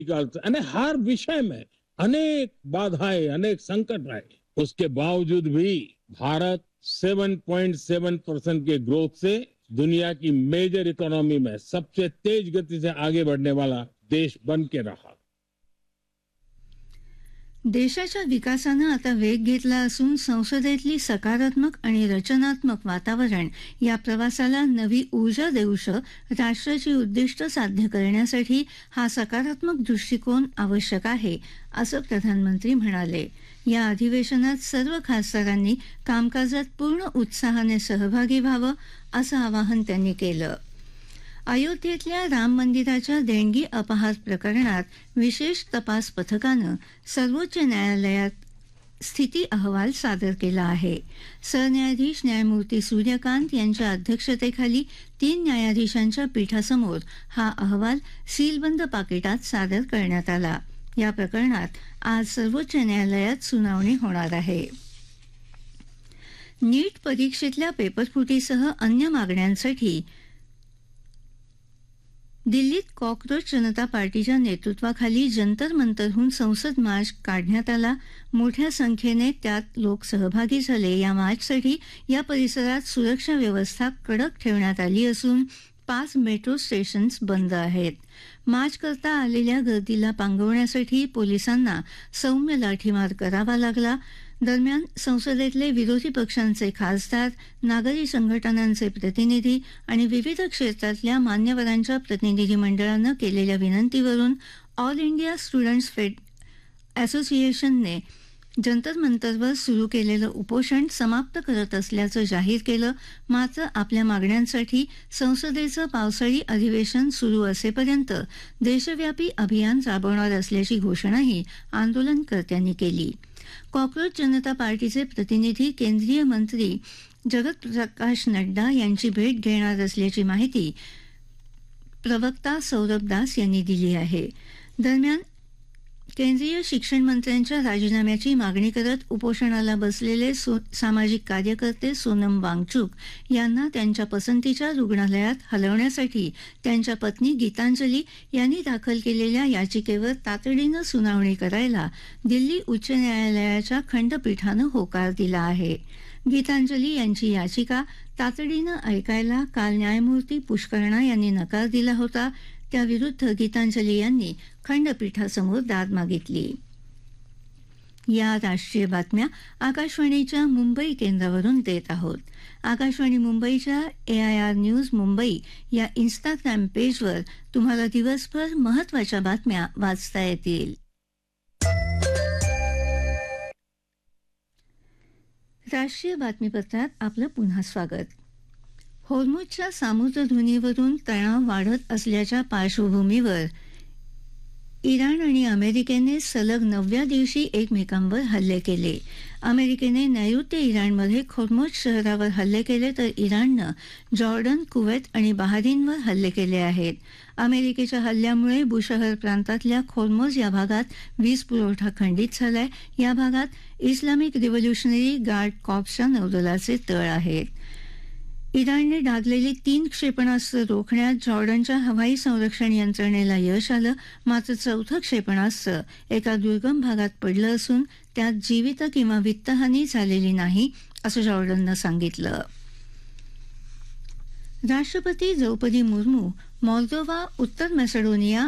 यानी हर विषय में अनेक बाधाएं, अनेक संकट आए, उसके बावजूद भी भारत 7.7% के ग्रोथ से दुनिया की मेजर इकोनॉमी में सबसे तेज गति से आगे बढ़ने वाला देश बन के रहा. देशाच्या विकासानं आता वेग घेतला असून संसदेतली सकारात्मक आणि रचनात्मक वातावरण या प्रवासाला नवी ऊर्जा देऊ राष्ट्राची उद्दिष्ट साध्य करण्यासाठी हा सकारात्मक दृष्टिकोन आवश्यक आहे असं प्रधानमंत्री म्हणाले. या अधिवेशनात सर्व खासदारांनी कामकाजात पूर्ण उत्साहाने सहभागी व्हावं असं आवाहन त्यांनी केलं. अयोध्येतल्या राम मंदिराच्या देणगी अपहार प्रकरणात विशेष तपास पथकानं सर्वोच्च न्यायालयात स्थिती अहवाल सादर केला आहे. सरन्यायाधीश न्यायमूर्ती सूर्यकांत यांच्या अध्यक्षतेखाली 3 न्यायाधीशांच्या पीठासमोर हा अहवाल सीलबंद पाकिटात सादर करण्यात आला. या प्रकरणात आज सर्वोच्च न्यायालयात सुनावणी होणार आहे. नीट परीक्षेतल्या पेपरफुटीसह अन्य मागण्यांसाठी दिल्लीत कॉकरोच जनता पार्टीच्या नेतृत्वाखाली जंतर मंतरहून संसद मार्च काढण्यात आला. मोठ्या संख्येने त्यात लोक सहभागी झाले. या मार्चसाठी या परिसरात सुरक्षा व्यवस्था कडक ठेवण्यात आली असून 5 मेट्रो स्टेशन्स बंद आहेत. मार्च करता आलेल्या गर्दीला पांगवण्यासाठी पोलिसांना सौम्य लाठीमार करावा लागला. दरम्यान संसदेतले विरोधी पक्षांचे खासदार, नागरी संघटनांचे प्रतिनिधी आणि विविध क्षेत्रातल्या मान्यवरांच्या प्रतिनिधी मंडळानं केलेल्या विनंतीवरून ऑल इंडिया स्टुडंट्स असोसिएशनने जंतर मंतरवर सुरू केलेलं उपोषण समाप्त करत असल्याचं जाहीर केलं. मात्र आपल्या मागण्यांसाठी संसदेचं पावसाळी अधिवेशन सुरू असेपर्यंत देशव्यापी अभियान राबवणार असल्याची घोषणाही आंदोलनकर्त्यांनी केली. कॉकरोच जनता पार्टीचे प्रतिनिधी केंद्रीय मंत्री जगत प्रकाश नड्डा यांची भेट घेणार असल्याची माहिती प्रवक्ता सौरभ दास यांनी दिली आहे. दरम्यान केंद्रीय शिक्षण मंत्र्यांच्या राजीनाम्याची मागणी करत उपोषणाला बसलेले सामाजिक कार्यकर्ते सोनम वांगचुक यांना त्यांच्या पसंतीच्या रुग्णालयात हलवण्यासाठी त्यांच्या पत्नी गीतांजली यांनी दाखल केलेल्या याचिकेवर तातडीनं सुनावणी करायला दिल्ली उच्च न्यायालयाच्या खंडपीठानं होकार दिला आहे. गीतांजली यांची याचिका तातडीनं ऐकायला काल न्यायमूर्ती पुष्करणा यांनी नकार दिला होता. त्याविरुद्ध गीतांजली यांनी खंडपीठासमोर दाद मागितली. या राष्ट्रीय बातम्या आकाशवाणीच्या मुंबई केंद्रावरून देत आहोत. आकाशवाणी मुंबईच्या AIR न्यूज मुंबई या इंस्टाग्राम पेजवर तुम्हाला दिवसभर महत्त्वाच्या बातम्या वाचता येतील. राष्ट्रीय बातमीपत्रात आपलं पुन्हा स्वागत. होर्मुझच्या सामुद्रधुनीवरून तणाव वाढत असल्याच्या पार्श्वभूमीवर इराण आणि अमेरिकेने सलग 9व्या दिवशी एकमेकांवर हल्ले केले. अमेरिकेने नैऋत्य इराणमध्ये होर्मुझ शहरावर हल्ले केले तर इराणनं जॉर्डन, कुवेत आणि बहारीनवर हल्ले केले आहेत. अमेरिकेच्या हल्ल्यामुळे बुशहर प्रांतातल्या होर्मुझ या भागात वीज पुरवठा खंडित झालाय. या भागात इस्लामिक रिव्होल्युशनरी गार्ड कॉर्प्सच्या नौदलाचे तळ आहेत. इराणने डागलेली 3 क्षेपणास्त्र रोखण्यात जॉर्डनच्या हवाई संरक्षण यंत्रणेला यश आलं. मात्र 4थं क्षेपणास्त्र एका दुर्गम भागात पडलं असून त्यात जीवित किंवा वित्तहानी झालेली नाही असं जॉर्डननं सांगितलं. राष्ट्रपती द्रौपदी मुर्मू मॉल्दोवा, उत्तर मॅसेडोनिया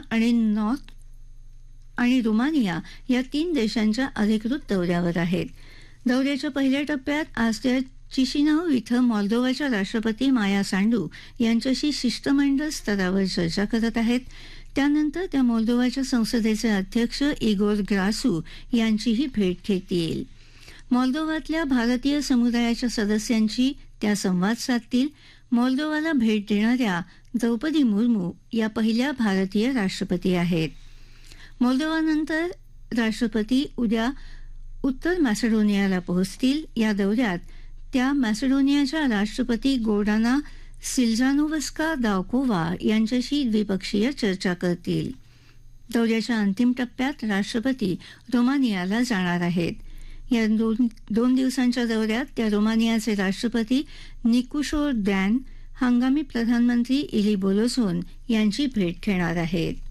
आणि रुमानिया या 3 देशांच्या अधिकृत दौऱ्यावर आहेत. दौऱ्याच्या पहिल्या टप्प्यात आज त्या चिशिनाव इथं मॉल्दोवाच्या राष्ट्रपती माया सांडू यांच्याशी शिष्टमंडळ स्तरावर चर्चा करत आहेत. त्यानंतर त्या मॉल्दोवाच्या संसदेचे अध्यक्ष इगोर ग्रासू यांचीही भेट घेतील. मॉल्दोवातल्या भारतीय समुदायाच्या सदस्यांशी त्या संवाद साधतील. मॉल्दोवाला भेट देणाऱ्या द्रौपदी मुर्मू या पहिल्या भारतीय राष्ट्रपती आहेत. मॉल्दोवानंतर राष्ट्रपती उद्या उत्तर मॅसेडोनियाला पोहोचतील. या दौऱ्यात त्या मॅसेडोनियाच्या राष्ट्रपती गोर्डाना सिल्जानोव्स्का दावकोवा यांच्याशी द्विपक्षीय चर्चा करतील. दौऱ्याच्या अंतिम टप्प्यात राष्ट्रपती रोमानियाला जाणार आहेत. या 2 दिवसांच्या दौऱ्यात त्या रोमानियाचे राष्ट्रपती निकुशोर दॅन, हंगामी प्रधानमंत्री इली बोलोसोन यांची भेट घेणार आहेत.